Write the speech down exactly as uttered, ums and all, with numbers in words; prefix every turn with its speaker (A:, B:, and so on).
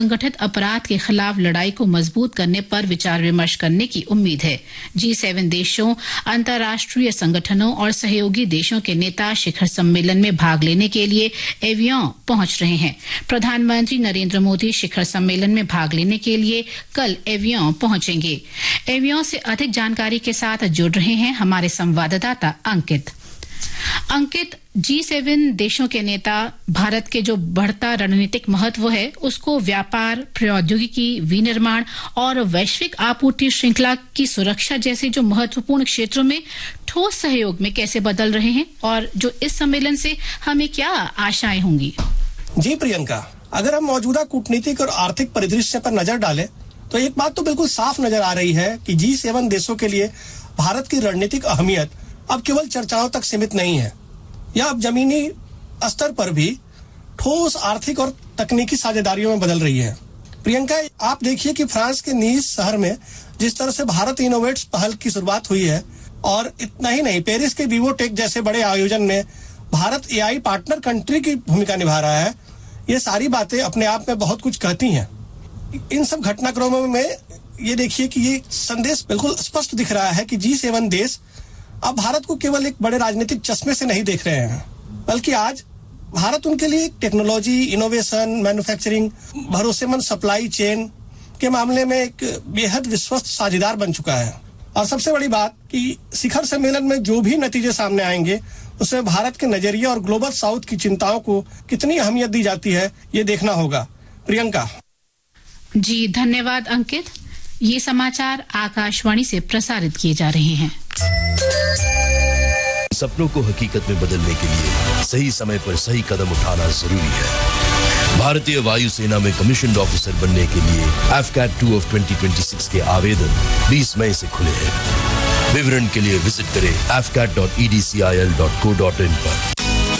A: संगठित अपराध के खिलाफ लड़ाई को मजबूत करने पर विचार विमर्श करने की उम्मीद है। जी सेवन देशों, अंतर्राष्ट्रीय संगठनों और सहयोगी देशों के नेता शिखर सम्मेलन में भाग लेने के लिए एवियन पहुंच रहे हैं। प्रधानमंत्री नरेंद्र मोदी शिखर सम्मेलन में भाग लेने के लिए कल एवियन पहुंचेंगे। एवियन से अधिक जानकारी के साथ जुड़ रहे हैं हमारे संवाददाता अंकित। अंकित, जी सेवन देशों के नेता भारत के जो बढ़ता रणनीतिक महत्व है उसको व्यापार, प्रौद्योगिकी, विनिर्माण और वैश्विक आपूर्ति श्रृंखला की सुरक्षा जैसे जो महत्वपूर्ण क्षेत्रों में ठोस सहयोग में कैसे बदल रहे हैं और जो इस सम्मेलन से हमें क्या आशाएं होंगी?
B: जी प्रियंका, अगर हम मौजूदा कूटनीतिक और आर्थिक परिदृश्य पर नजर डालें तो एक बात तो बिल्कुल साफ नजर आ रही है कि जी सेवन देशों के लिए भारत की रणनीतिक अहमियत अब केवल चर्चाओं तक सीमित नहीं है। यह अब जमीनी स्तर पर भी ठोस आर्थिक और तकनीकी साझेदारियों में बदल रही है। प्रियंका, आप देखिए कि फ्रांस के नीस शहर में जिस तरह से भारत इनोवेट्स पहल की शुरुआत हुई है, और इतना ही नहीं, पेरिस के विवोटेक जैसे बड़े आयोजन में भारत एआई पार्टनर कंट्री की भूमिका निभा रहा है। ये सारी बातें अपने आप में बहुत कुछ कहती हैं। इन सब घटनाक्रमों में ये देखिए कि ये संदेश बिल्कुल स्पष्ट दिख रहा है कि जी सेवन देश अब भारत को केवल एक बड़े राजनीतिक चश्मे से नहीं देख रहे हैं, बल्कि आज भारत उनके लिए टेक्नोलॉजी, इनोवेशन, मैन्युफैक्चरिंग, भरोसेमंद सप्लाई चेन के मामले में एक बेहद विश्वस्त साझेदार बन चुका है। और सबसे बड़ी बात कि शिखर सम्मेलन में जो भी नतीजे सामने आएंगे उसमें भारत के नजरिए और ग्लोबल साउथ की चिंताओं को कितनी अहमियत दी जाती है, ये देखना होगा। प्रियंका
A: जी, धन्यवाद अंकित। ये समाचार आकाशवाणी से प्रसारित किए जा रहे हैं।
C: सपनों को हकीकत में बदलने के लिए सही समय पर सही कदम उठाना जरूरी है। भारतीय वायुसेना में कमीशन्ड ऑफिसर बनने के लिए F cat two of twenty twenty six के आवेदन बीस मई से खुले हैं। विवरण के लिए विजिट करें F cat dot E D C I L dot co dot in पर।